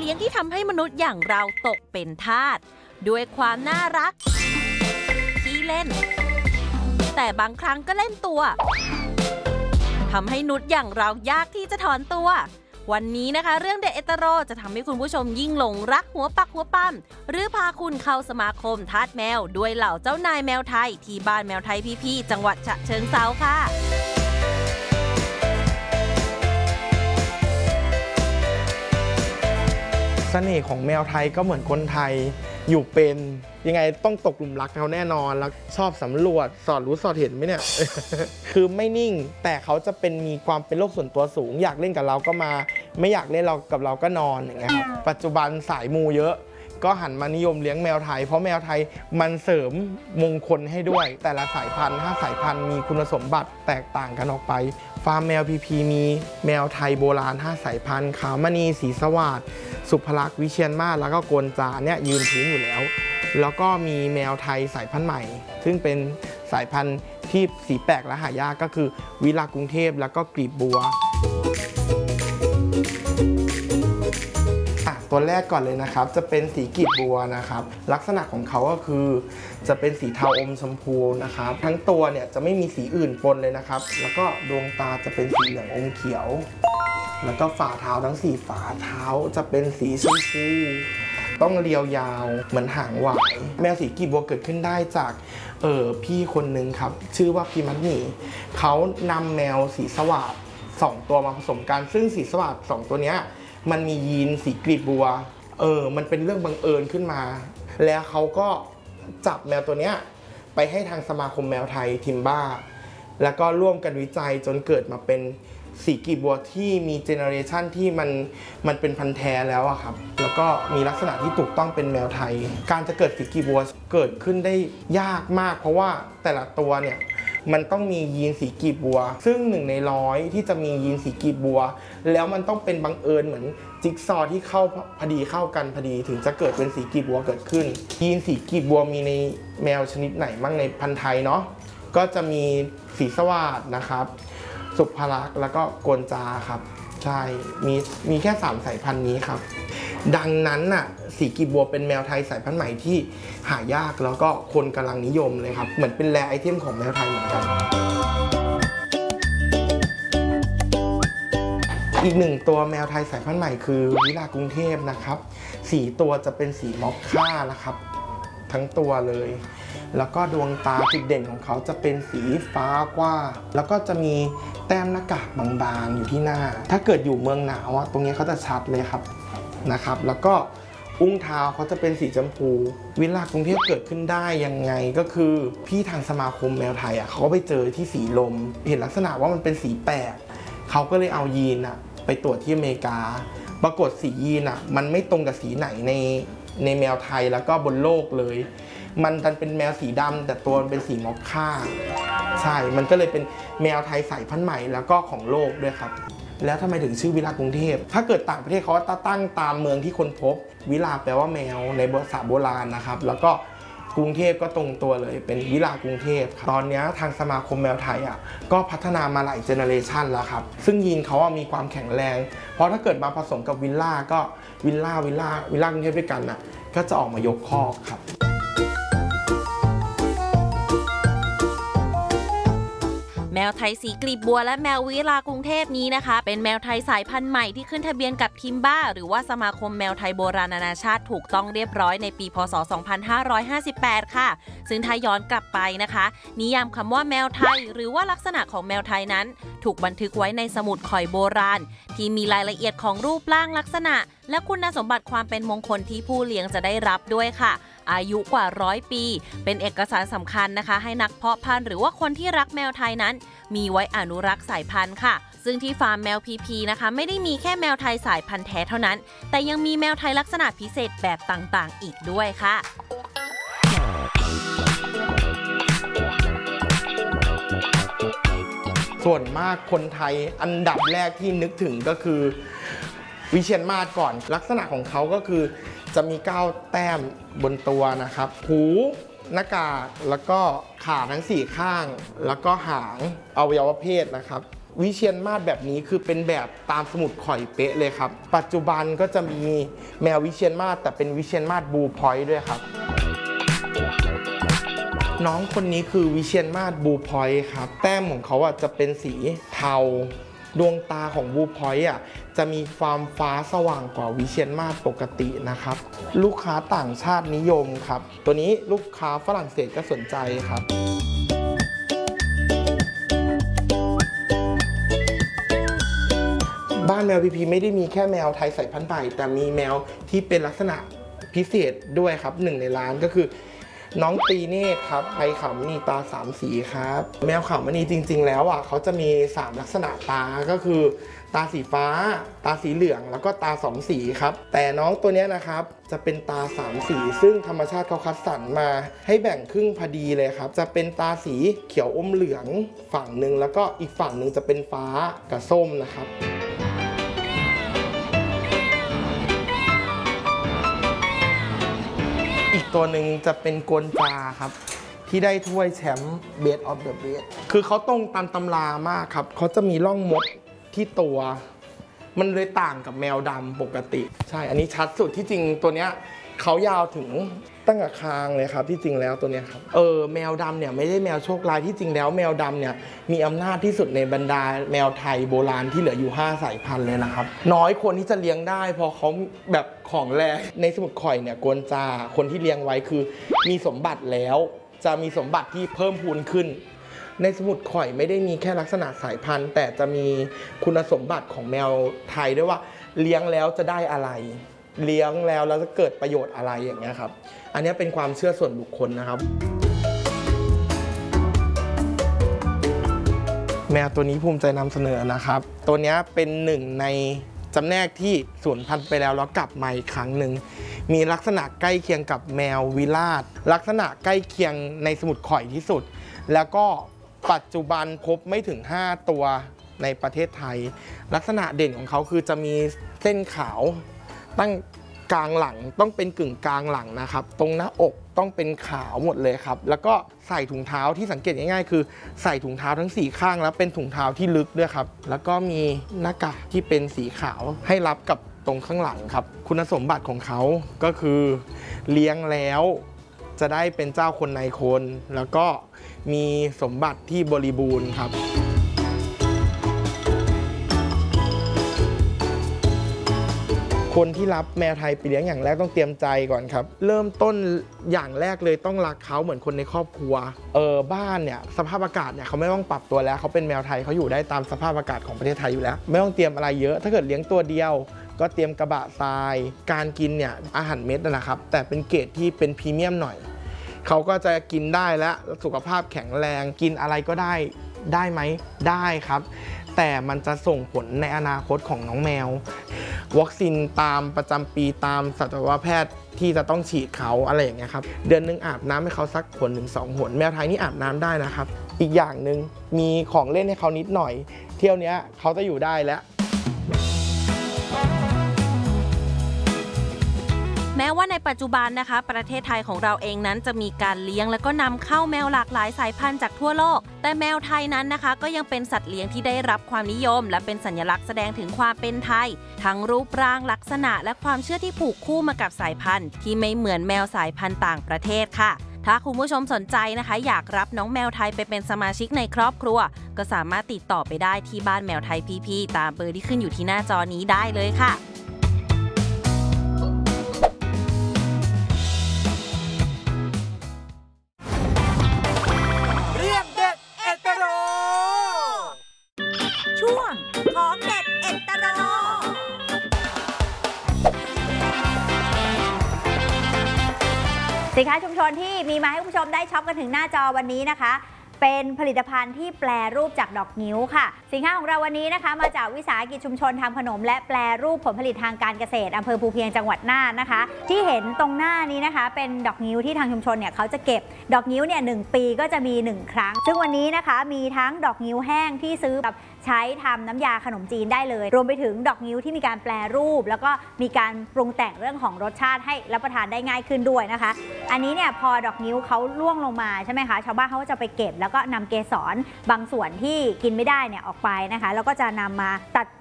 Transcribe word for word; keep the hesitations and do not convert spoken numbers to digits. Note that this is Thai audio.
ลี้ยงที่ทำให้มนุษย์อย่างเราตกเป็นทาสด้วยความน่ารักขี้เล่นแต่บางครั้งก็เล่นตัวทำให้นุชอย่างเรายากที่จะถอนตัววันนี้นะคะเรื่องเด็ดเอตโรจะทำให้คุณผู้ชมยิ่งหลงรักหัวปักหัวปั้มหรือพาคุณเข้าสมาคมทาสแมวด้วยเหล่าเจ้านายแมวไทยที่บ้านแมวไทยพี่ๆจังหวัดฉะเชิงเทราค่ะเสน่ห์ของแมวไทยก็เหมือนคนไทยอยู่เป็นยังไงต้องตกหลุมรักเขาแน่นอนแล้วชอบสำรวจสอดรู้สอดเห็นไหมเนี่ย คือไม่นิ่งแต่เขาจะเป็นมีความเป็นโลกส่วนตัวสูงอยากเล่นกับเราก็มาไม่อยากเล่นเรากับเราก็นอนอย่างเงี้ยครับปัจจุบันสายมูเยอะก็หันมานิยมเลี้ยงแมวไทยเพราะแมวไทยมันเสริมมงคลให้ด้วยแต่ละสายพันธุ์ห้าสายพันธุ์มีคุณสมบัติแตกต่างกันออกไปฟาร์มแมวพีพีมีแมวไทยโบราณห้าสายพันธุ์ขาวมณีสีสวัสดิ์สุภลักษณ์วิเชียรมาศแล้วก็โกนจาเนี่ยยืนพื้นอยู่แล้วแล้วก็มีแมวไทยสายพันธุ์ใหม่ซึ่งเป็นสายพันธุ์ที่สีแปลกและหายากก็คือวิลากรุงเทพแล้วก็กลีบบัวตัวแรกก่อนเลยนะครับจะเป็นสีกลีบบัวนะครับลักษณะของเขาก็คือจะเป็นสีเทาอมชมพูนะครับทั้งตัวเนี่ยจะไม่มีสีอื่นปนเลยนะครับแล้วก็ดวงตาจะเป็นสีเหลืองอมเขียวแล้วก็ฝ่าเท้าทั้งสี่ฝ่าเท้าจะเป็นสีชมพูต้องเรียวยาวเหมือนหางหวายแมวสีกลีบบัวเกิดขึ้นได้จากเออพี่คนหนึ่งครับชื่อว่าพี่มัดหมี่เขานำแมวสีสวาดสองตัวมาผสมกันซึ่งสีสวาดสองตัวเนี้ยมันมียีนสีกลีบบัวเออมันเป็นเรื่องบังเอิญขึ้นมาแล้วเขาก็จับแมวตัวเนี้ยไปให้ทางสมาคมแมวไทยทิมบ้าแล้วก็ร่วมกันวิจัยจนเกิดมาเป็นสีกลีบบัวที่มีเจเนอเรชันที่มันมันเป็นพันธุ์แท้แล้วอะครับแล้วก็มีลักษณะที่ถูกต้องเป็นแมวไทยการจะเกิดสีกลีบบัวเกิดขึ้นได้ยากมากเพราะว่าแต่ละตัวเนี่ยมันต้องมียีนสีกลีบบัวซึ่งหนึ่งในร้อยที่จะมียีนสีกลีบบัวแล้วมันต้องเป็นบังเอิญเหมือนจิ๊กซอว์ที่เข้าพอดีเข้ากันพอดีถึงจะเกิดเป็นสีกลีบบัวเกิดขึ้นยีนสีกลีบบัวมีในแมวชนิดไหนบ้างในพันธุ์ไทยเนาะก็จะมีสีสวาดนะครับสุภลักษณ์แล้วก็โกนจาครับใช่มีมีแค่สามสายพันธุ์นี้ครับดังนั้นน่ะสีกลีบบัวเป็นแมวไทยสายพันธุ์ใหม่ที่หายากแล้วก็คนกำลังนิยมเลยครับเหมือนเป็นแรไอเทมของแมวไทยเหมือนกันอีกหนึ่งตัวแมวไทยสายพันธุ์ใหม่คือวิลากรุงเทพนะครับสีตัวจะเป็นสีม็อกค่านะครับทั้งตัวเลยแล้วก็ดวงตาจุดเด่นของเขาจะเป็นสีฟ้ากว่าแล้วก็จะมีแต้มหน้ากากบางๆอยู่ที่หน้าถ้าเกิดอยู่เมืองหนาวตรงนี้เขาจะชัดเลยครับนะครับแล้วก็อุ้งเท้าเขาจะเป็นสีชมพูวิลากรุงเทพเกิดขึ้นได้ยังไงก็คือพี่ทางสมาคมแมวไทยอ่ะเขาไปเจอที่สีลมเห็นลักษณะว่ามันเป็นสีแปลกเขาก็เลยเอายีนอ่ะไปตรวจที่อเมริกาปรากฏสียีนอ่ะมันไม่ตรงกับสีไหนในในแมวไทยแล้วก็บนโลกเลยมันดันเป็นแมวสีดำแต่ตัวมันเป็นสีม็อกค่าใช่มันก็เลยเป็นแมวไทยสายพันธุ์ใหม่แล้วก็ของโลกด้วยครับแล้วทำไมถึงชื่อวิลากรุงเทพถ้าเกิดต่างประเทศเขาก็ตั้งตามเมืองที่คนพบวิลาแปลว่าแมวในภาษาโบราณนะครับแล้วก็กรุงเทพก็ตรงตัวเลยเป็นวิลากรุงเทพตอนนี้ทางสมาคมแมวไทยอ่ะก็พัฒนามาหลายเจเนอเรชันแล้วครับซึ่งยีนเขามีความแข็งแรงเพราะถ้าเกิดมาผสมกับวิลล่าก็วิลล่าวิลล่าวิลล่ากรุงเทพด้วยกันอ่ะก็จะออกมายกคอกครับแมวไทยสีกลีบบัวและแมววิลากรุงเทพนี้นะคะเป็นแมวไทยสายพันธุ์ใหม่ที่ขึ้นทะเบียนกับทิมบ้าหรือว่าสมาคมแมวไทยโบราณนานาชาติถูกต้องเรียบร้อยในปีพ.ศ. สองพันห้าร้อยห้าสิบแปดค่ะซึ่งถ้าย้อนกลับไปนะคะนิยามคำว่าแมวไทยหรือว่าลักษณะของแมวไทยนั้นถูกบันทึกไว้ในสมุดข่อยโบราณที่มีรายละเอียดของรูปร่างลักษณะและคุณสมบัติความเป็นมงคลที่ผู้เลี้ยงจะได้รับด้วยค่ะอายุกว่าร้อยปีเป็นเอกสารสำคัญนะคะให้นักเพาะพันธุ์หรือว่าคนที่รักแมวไทยนั้นมีไว้อนุรักษ์สายพันธุ์ค่ะซึ่งที่ฟาร์มแมวพีพีนะคะไม่ได้มีแค่แมวไทยสายพันธุ์แท้เท่านั้นแต่ยังมีแมวไทยลักษณะพิเศษแบบต่างๆอีกด้วยค่ะส่วนมากคนไทยอันดับแรกที่นึกถึงก็คือวิเชียรมาศก่อนลักษณะของเขาก็คือจะมีเก้าแต้มบนตัวนะครับหูหน้ากากแล้วก็ขาทั้งสี่ข้างแล้วก็หางอวัยวะเพศนะครับวิเชียรมาศแบบนี้คือเป็นแบบตามสมุดข่อยเป๊ะเลยครับปัจจุบันก็จะมีแมววิเชียรมาศแต่เป็นวิเชียรมาศบลูพอยต์ด้วยครับน้องคนนี้คือวิเชียรมาศบลูพอยต์ครับแต้มของเขาอ่ะจะเป็นสีเทาดวงตาของบลูพอยต์อ่ะจะมีความฟ้าสว่างกว่าวิเชียรมาศปกตินะครับลูกค้าต่างชาตินิยมครับตัวนี้ลูกค้าฝรั่งเศสก็สนใจครับบ้านแมวพีพีไม่ได้มีแค่แมวไทยสายพันธุ์ใหม่แต่มีแมวที่เป็นลักษณะพิเศษด้วยครับหนึ่งในร้านก็คือน้องตีเนตรครับไทยขาวมณีตาสามสีครับแมวขาวมณีจริงๆแล้วอ่ะเขาจะมีสามลักษณะตาก็คือตาสีฟ้าตาสีเหลืองแล้วก็ตาสองสีครับแต่น้องตัวนี้นะครับจะเป็นตาสามสีซึ่งธรรมชาติเขาคัดสรรมาให้แบ่งครึ่งพอดีเลยครับจะเป็นตาสีเขียวอมเหลืองฝั่งหนึ่งแล้วก็อีกฝั่งหนึ่งจะเป็นฟ้ากับส้มนะครับอีกตัวหนึ่งจะเป็นกวนจาครับที่ได้ถ้วยแชมป์ Best of the Best คือเขาตรงตามตำรามากครับเขาจะมีร่องมดที่ตัวมันเลยต่างกับแมวดำปกติใช่อันนี้ชัดสุดที่จริงตัวเนี้ยเขายาวถึงตั้งแต่คางเลยครับที่จริงแล้วตัวเนี้ยครับเออแมวดำเนี่ยไม่ได้แมวโชคร้ายที่จริงแล้วแมวดำเนี่ยมีอำนาจที่สุดในบรรดาแมวไทยโบราณที่เหลืออยู่ห้าสายพันธุ์เลยนะครับน้อยคนที่จะเลี้ยงได้เพราะเขาแบบของแรงในสมุดข่อยเนี่ยกวนจาคนที่เลี้ยงไว้คือมีสมบัติแล้วจะมีสมบัติที่เพิ่มพูนขึ้นในสมุดข่อยไม่ได้มีแค่ลักษณะสายพันธุ์แต่จะมีคุณสมบัติของแมวไทยด้วยว่าเลี้ยงแล้วจะได้อะไรเลี้ยงแล้วแล้วจะเกิดประโยชน์อะไรอย่างเงี้ยครับอันนี้เป็นความเชื่อส่วนบุคคลนะครับแมวตัวนี้ภูมิใจนำเสนอนะครับตัวนี้เป็นหนึ่งในจำแนกที่สูญพันธุ์ไปแล้วแล้วกลับมาอีกครั้งหนึ่งมีลักษณะใกล้เคียงกับแมววิราชลักษณะใกล้เคียงในสมุดข่อยที่สุดแล้วก็ปัจจุบันพบไม่ถึงห้าตัวในประเทศไทยลักษณะเด่นของเขาคือจะมีเส้นขาวตั้งกลางหลังต้องเป็นกึ่งกลางหลังนะครับตรงหน้าอกต้องเป็นขาวหมดเลยครับแล้วก็ใส่ถุงเท้าที่สังเกตง่ายๆคือใส่ถุงเท้าทั้งสี่ข้างแล้วเป็นถุงเท้าที่ลึกด้วยครับแล้วก็มีหน้ากากที่เป็นสีขาวให้รับกับตรงข้างหลังครับคุณสมบัติของเขาก็คือเลี้ยงแล้วจะได้เป็นเจ้าคนนายคนแล้วก็มีสมบัติที่บริบูรณ์ครับคนที่รับแมวไทยไปเลี้ยงอย่างแรกต้องเตรียมใจก่อนครับเริ่มต้นอย่างแรกเลยต้องรักเขาเหมือนคนในครอบครัวเออบ้านเนี่ยสภาพอากาศเนี่ยเขาไม่ต้องปรับตัวแล้วเขาเป็นแมวไทยเขาอยู่ได้ตามสภาพอากาศของประเทศไทยอยู่แล้วไม่ต้องเตรียมอะไรเยอะถ้าเกิดเลี้ยงตัวเดียวก็เตรียมกระบะทรายการกินเนี่ยอาหารเม็ดนะครับแต่เป็นเกรดที่เป็นพรีเมียมหน่อยเขาก็จะกินได้และสุขภาพแข็งแรงกินอะไรก็ได้ได้ไหมได้ครับแต่มันจะส่งผลในอนาคตของน้องแมววัคซีนตามประจำปีตามสัตวแพทย์ที่จะต้องฉีดเขาอะไรอย่างเงี้ยครับเดือนนึงอาบน้ำให้เขาสักหนถึงสองหนแมวไทยนี่อาบน้ำได้นะครับอีกอย่างหนึ่งมีของเล่นให้เขานิดหน่อยเที่ยวนี้เขาจะอยู่ได้แล้วแม้ว่าในปัจจุบันนะคะประเทศไทยของเราเองนั้นจะมีการเลี้ยงและก็นำเข้าแมวหลากหลายสายพันธุ์จากทั่วโลกแต่แมวไทยนั้นนะคะก็ยังเป็นสัตว์เลี้ยงที่ได้รับความนิยมและเป็นสัญลักษณ์แสดงถึงความเป็นไทยทั้งรูปร่างลักษณะและความเชื่อที่ผูกคู่มากับสายพันธุ์ที่ไม่เหมือนแมวสายพันธุ์ต่างประเทศค่ะถ้าคุณผู้ชมสนใจนะคะอยากรับน้องแมวไทยไปเป็นสมาชิกในครอบครัวก็สามารถติดต่อไปได้ที่บ้านแมวไทยพีพีตามเบอร์ที่ขึ้นอยู่ที่หน้าจอนี้ได้เลยค่ะช่วงของเด็ดเอ็นตโรสินค้าชุมชนที่มีมาให้คุณผู้ชมได้ช็อปกันถึงหน้าจอวันนี้นะคะเป็นผลิตภัณฑ์ที่แปรรูปจากดอกงิ้วค่ะสินค้าของเราวันนี้นะคะมาจากวิสาหกิจชุมชนทำขนมและแปรรูปผลผลิตทางการเกษตรอำเภอภูเพียงจังหวัดน่านนะคะที่เห็นตรงหน้านี้นะคะเป็นดอกงิ้วที่ทางชุมชนเนี่ยเขาจะเก็บดอกงิ้วเนี่ยหนึ่งปีก็จะมีหนึ่งครั้งซึ่งวันนี้นะคะมีทั้งดอกงิ้วแห้งที่ซื้อกับใช้ทำน้ำยาขนมจีนได้เลยรวมไปถึงดอกงิ้วที่มีการแปรรูป แล้วก็มีการปรุงแต่งเรื่องของรสชาติให้รับประทานได้ง่ายขึ้นด้วยนะคะ อันนี้เนี่ยพอดอกงิ้วเขาร่วงลงมาใช่ไหมคะชาวบ้านเขาก็จะไปเก็บแล้วก็นำเกสรบางส่วนที่กินไม่ได้เนี่ยออกไปนะคะแล้วก็จะนำมาตัด